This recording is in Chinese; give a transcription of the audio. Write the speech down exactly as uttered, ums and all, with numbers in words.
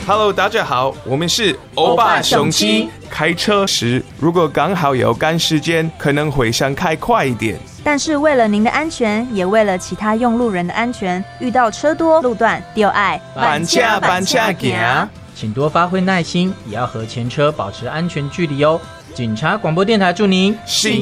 Hello， 大家好，我们是欧巴雄鸡。开车时如果刚好有赶时间，可能会想开快一点。 但是为了您的安全，也为了其他用路人的安全，遇到车多路段，就爱板车板车行。 请多发挥耐心，也要和前车保持安全距离哦。警察广播电台祝您新